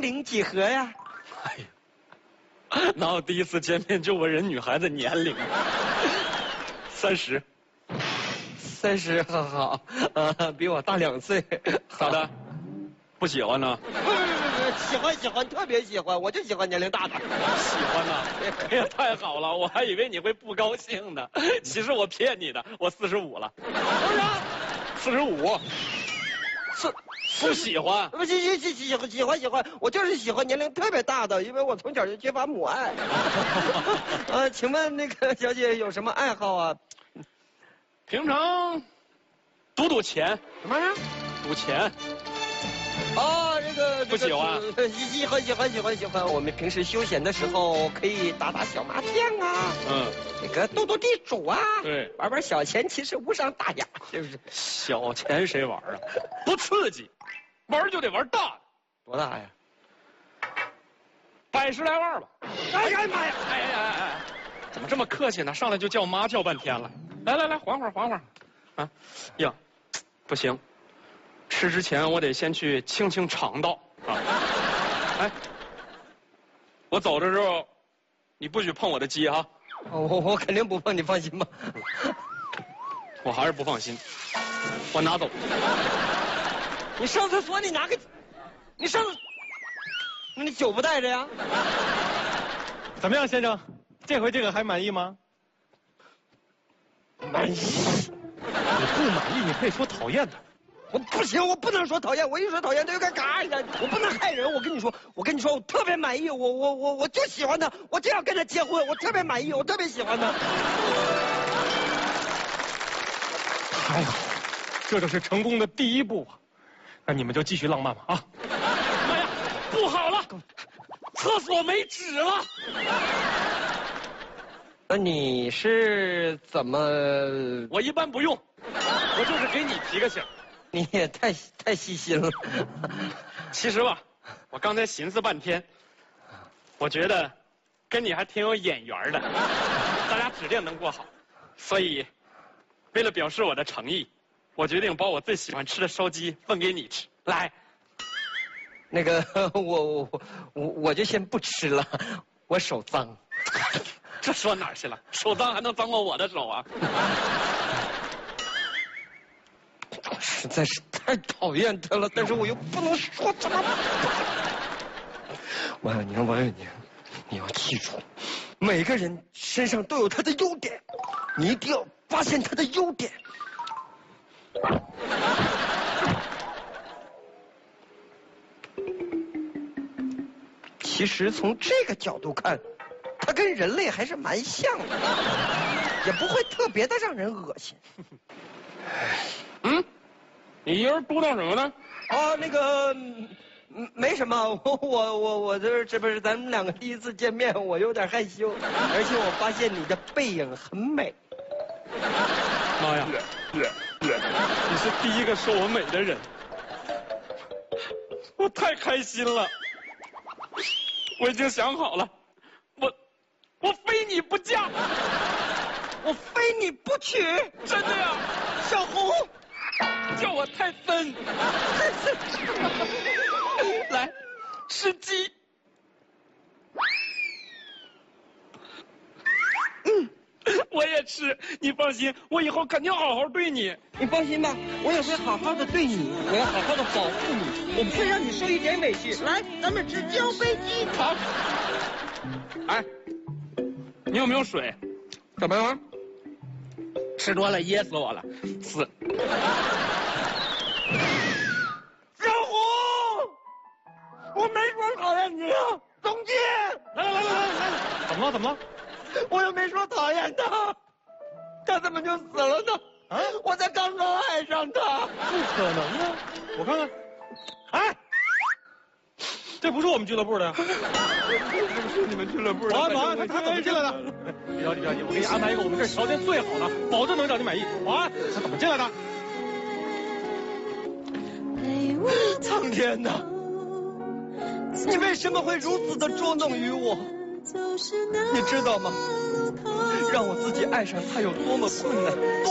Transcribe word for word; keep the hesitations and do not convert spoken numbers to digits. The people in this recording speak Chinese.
龄几何呀？ 哎呀，哪有第一次见面就问人女孩子年龄？三十。 三十，好好，呃，比我大两岁。 咋的？不喜欢呢？ 不不不不，喜欢喜欢，特别喜欢，我就喜欢年龄大的。 喜欢呐！哎呀，太好了，我还以为你会不高兴呢。其实我骗你的，我四十五了。 多少？ 四十五。 是不喜欢？ 不喜喜喜喜欢喜欢喜欢，我就是喜欢年龄特别大的，因为我从小就缺乏母爱。呃，请问那个小姐有什么爱好啊？ 平常赌赌钱。 什么呀？ 赌钱。 哦，这个不喜欢， 喜喜欢喜欢喜欢喜欢。我们平时休闲的时候可以打打小麻将啊，嗯，那个斗斗地主啊， 对， 玩玩小钱，其实无伤大雅，是不是？ 小钱谁玩啊？不刺激，玩就得玩大的。 多大呀？ 百十来万吧。哎呀妈呀！哎呀哎哎，怎么这么客气呢？上来就叫妈叫半天了。来来来，缓会儿缓会儿，啊，呀，不行。吃之前我得先去清清肠道啊！哎，我走的时候，你不许碰我的鸡啊！ 我我肯定不碰，你放心吧。 我还是不放心，我拿走。 你上厕所你拿个，你上，你酒不带着呀？ 怎么样，先生？这回这个还满意吗？ 满意。 你不满意，你可以说讨厌他。 我不行，我不能说讨厌，我一说讨厌他就该嘎一下，我不能害人。我跟你说，我跟你说，我特别满意，我我我我就喜欢他，我就要跟他结婚，我特别满意，我特别喜欢他。 太好了，这就是成功的第一步啊！那你们就继续浪漫吧啊！ 妈呀，不好了，厕所没纸了。 那你是怎么？ 我一般不用。我就是给你提个醒， 你也太太细心了。 其实吧，我刚才寻思半天，我觉得跟你还挺有眼缘的，咱俩指定能过好。所以，为了表示我的诚意，我决定把我最喜欢吃的烧鸡分给你吃。来， 那个我我我我就先不吃了，我手脏。 这说哪儿去了？手脏还能脏过我的手啊？ 我实在是太讨厌他了，但是我又不能说怎么办。王小宁，王小宁，你要记住，每个人身上都有他的优点，你一定要发现他的优点。其实从这个角度看，他跟人类还是蛮像的，也不会特别的让人恶心。 嗯。你一人嘟囔什么呢？ 哦，那个，嗯，没什么，我我我我这这不是咱们两个第一次见面，我有点害羞，而且我发现你的背影很美。 妈呀，你是第一个说我美的人，我太开心了。我已经想好了，我我非你不嫁， 我非你不娶， 真的呀， 小红。 叫我泰森，来吃鸡。嗯，我也吃，你放心，我以后肯定好好对你。 你放心吧，我也会好好的对你，我要好好的保护你，我不会让你受一点委屈。来，咱们吃交杯鸡。 好。哎，你有没有水？ 怎么样？ 吃多了噎死我了。死。 小虎，我没说讨厌你啊，总监。 来来来来来来，怎么了怎么了？ 我又没说讨厌他，他怎么就死了呢？啊！我才刚刚爱上他。 不可能啊！我看看，哎，这不是我们俱乐部的呀。 这不是你们俱乐部的。 保安保安，他他怎么进来的？别着急别着急，我给你安排一个我们这儿条件最好的，保证能让你满意。保安，他怎么进来的？ 苍天哪！你为什么会如此的捉弄于我？你知道吗？让我自己爱上他有多么困难。